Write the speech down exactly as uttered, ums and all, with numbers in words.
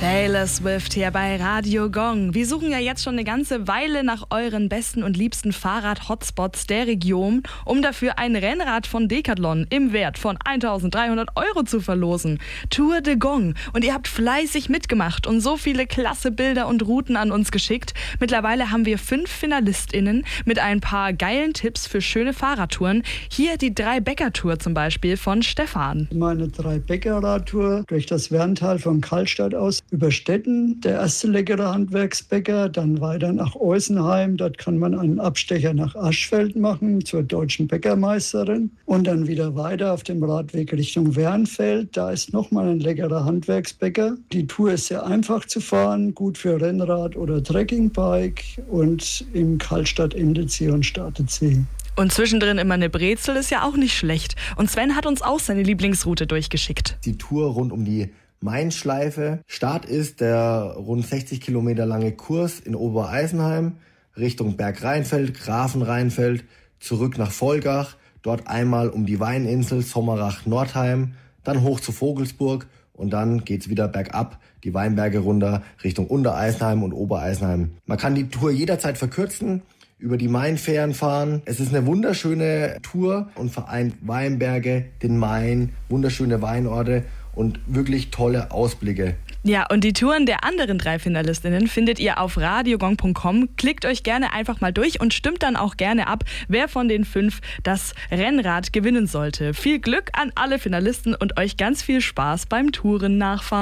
Taylor Swift hier bei Radio Gong. Wir suchen ja jetzt schon eine ganze Weile nach euren besten und liebsten Fahrrad-Hotspots der Region, um dafür ein Rennrad von Decathlon im Wert von eintausenddreihundert Euro zu verlosen. Tour de Gong. Und ihr habt fleißig mitgemacht und so viele klasse Bilder und Routen an uns geschickt. Mittlerweile haben wir fünf FinalistInnen mit ein paar geilen Tipps für schöne Fahrradtouren. Hier die Drei-Bäcker-Tour zum Beispiel von Stefan. Meine Drei-Bäcker-Radtour durch das Werntal von Karlstadt aus über Stetten, der erste leckere Handwerksbäcker, dann weiter nach Eusenheim, dort kann man einen Abstecher nach Aschfeld machen, zur deutschen Bäckermeisterin und dann wieder weiter auf dem Radweg Richtung Wernfeld, da ist nochmal ein leckerer Handwerksbäcker. Die Tour ist sehr einfach zu fahren, gut für Rennrad oder Trekkingbike und im Karlstadt endet sie und startet sie. Und zwischendrin immer eine Brezel ist ja auch nicht schlecht. Und Sven hat uns auch seine Lieblingsroute durchgeschickt. Die Tour rund um die Mainschleife. Start ist der rund sechzig Kilometer lange Kurs in Obereisenheim Richtung Bergrheinfeld, Grafenrheinfeld, zurück nach Volgach, dort einmal um die Weininsel, Sommerach, Nordheim, dann hoch zu Vogelsburg und dann geht's wieder bergab, die Weinberge runter Richtung Untereisenheim und Obereisenheim. Man kann die Tour jederzeit verkürzen, über die Mainfähren fahren. Es ist eine wunderschöne Tour und vereint Weinberge, den Main, wunderschöne Weinorte und wirklich tolle Ausblicke. Ja, und die Touren der anderen drei Finalistinnen findet ihr auf radiogong punkt com. Klickt euch gerne einfach mal durch und stimmt dann auch gerne ab, wer von den fünf das Rennrad gewinnen sollte. Viel Glück an alle Finalisten und euch ganz viel Spaß beim Touren nachfahren.